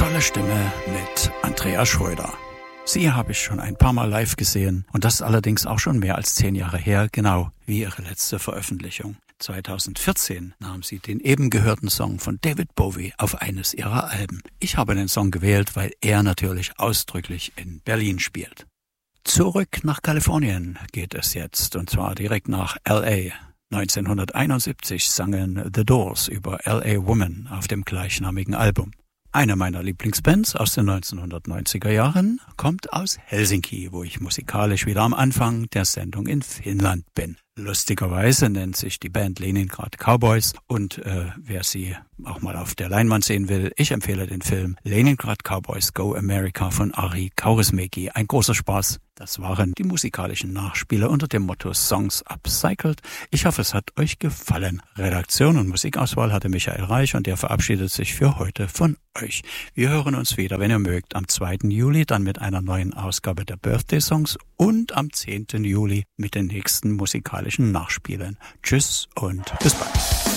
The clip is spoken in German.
tolle Stimme mit Andrea Schröder. Sie habe ich schon ein paar Mal live gesehen und das allerdings auch schon mehr als 10 Jahre her, genau wie ihre letzte Veröffentlichung. 2014 nahm sie den eben gehörten Song von David Bowie auf eines ihrer Alben. Ich habe den Song gewählt, weil er natürlich ausdrücklich in Berlin spielt. Zurück nach Kalifornien geht es jetzt, und zwar direkt nach L.A. 1971 sangen The Doors über L.A. Woman auf dem gleichnamigen Album. Eine meiner Lieblingsbands aus den 1990er Jahren kommt aus Helsinki, wo ich musikalisch wieder am Anfang der Sendung in Finnland bin. Lustigerweise nennt sich die Band Leningrad Cowboys und wer sie auch mal auf der Leinwand sehen will, ich empfehle den Film Leningrad Cowboys Go America von Ari Kaurismäki. Ein großer Spaß. Das waren die musikalischen Nachspiele unter dem Motto Songs Upcycled. Ich hoffe, es hat euch gefallen. Redaktion und Musikauswahl hatte Michael Reich und der verabschiedet sich für heute von euch. Wir hören uns wieder, wenn ihr mögt, am 2. Juli, dann mit einer neuen Ausgabe der Birthday Songs und am 10. Juli mit den nächsten musikalischen Nachspielen. Tschüss und bis bald.